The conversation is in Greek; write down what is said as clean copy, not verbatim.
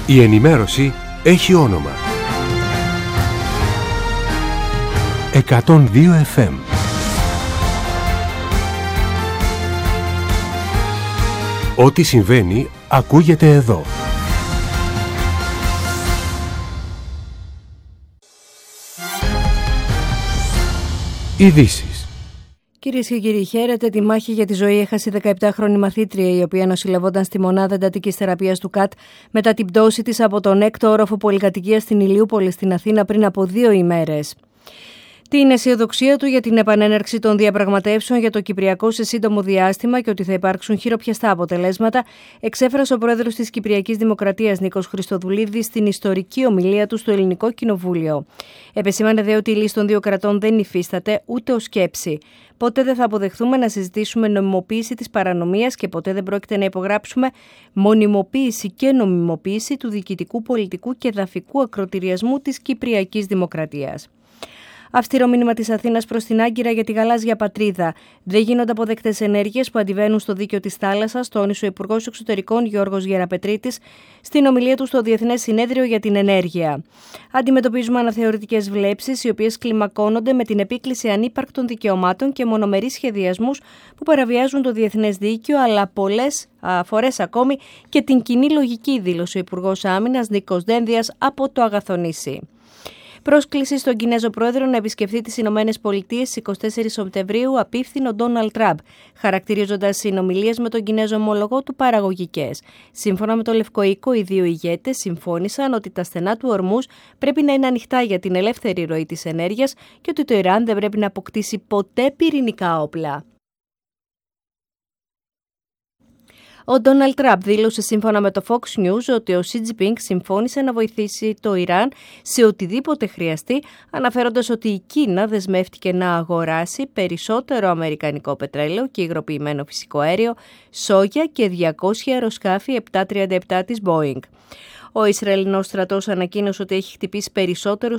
Η ενημέρωση έχει όνομα. 102 FM. Ό,τι συμβαίνει ακούγεται εδώ. Ειδήσεις. Κυρίες και κύριοι, χαίρετε. Τη μάχη για τη ζωή έχασε η 17χρονη μαθήτρια, η οποία νοσηλευόταν στη μονάδα εντατικής θεραπείας του ΚΑΤ μετά την πτώση της από τον 6ο όροφο πολυκατοικίας στην Ηλιούπολη στην Αθήνα πριν από 2 ημέρες. Την αισιοδοξία του για την επανέναρξη των διαπραγματεύσεων για το Κυπριακό σε σύντομο διάστημα και ότι θα υπάρξουν χειροπιαστά αποτελέσματα, εξέφρασε ο πρόεδρος της Κυπριακής Δημοκρατίας Νίκος Χριστοδουλίδης στην ιστορική ομιλία του στο Ελληνικό Κοινοβούλιο. Επεσήμανε δε ότι η λύση των 2 κρατών δεν υφίσταται ούτε ως σκέψη. Ποτέ δεν θα αποδεχθούμε να συζητήσουμε νομιμοποίηση της παρανομίας και ποτέ δεν πρόκειται να υπογράψουμε μονιμοποίηση και νομιμοποίηση του διοικητικού, πολιτικού και εδαφικού ακροτηριασμού της Κυπριακής Δημοκρατίας. Αυστηρό μήνυμα της Αθήνας προς την Άγκυρα για τη γαλάζια πατρίδα. Δεν γίνονται αποδεκτές ενέργειες που αντιβαίνουν στο δίκαιο της θάλασσας, τόνισε ο Υπουργός Εξωτερικών Γιώργος Γεραπετρίτης στην ομιλία του στο Διεθνές Συνέδριο για την Ενέργεια. Αντιμετωπίζουμε αναθεωρητικές βλέψεις, οι οποίες κλιμακώνονται με την επίκληση ανύπαρκτων δικαιωμάτων και μονομερείς σχεδιασμούς που παραβιάζουν το διεθνές δίκαιο, αλλά πολλές φορές ακόμη και την κοινή λογική, δήλωσε ο Υπουργός Άμυνας Νίκος Δένδιας από το Αγαθονήσι. Πρόσκληση στον Κινέζο πρόεδρο να επισκεφθεί τις Ηνωμένες Πολιτείες στις 24 Σεπτεμβρίου απίφθινε ο Ντόναλντ Τραμπ, χαρακτηρίζοντας συνομιλίες με τον Κινέζο ομολογό του παραγωγικές. Σύμφωνα με το Λευκό Οίκο, οι δύο ηγέτες συμφώνησαν ότι τα στενά του Ορμούζ πρέπει να είναι ανοιχτά για την ελεύθερη ροή της ενέργειας και ότι το Ιράν δεν πρέπει να αποκτήσει ποτέ πυρηνικά όπλα. Ο Ντόναλντ Τραμπ δήλωσε σύμφωνα με το Fox News ότι ο Σι Τζινπίνγκ συμφώνησε να βοηθήσει το Ιράν σε οτιδήποτε χρειαστεί, αναφέροντας ότι η Κίνα δεσμεύτηκε να αγοράσει περισσότερο αμερικανικό πετρέλαιο και υγροποιημένο φυσικό αέριο, σόγια και 200 αεροσκάφη 737 της Boeing. Ο Ισραηλινός στρατός ανακοίνωσε ότι έχει χτυπήσει περισσότερους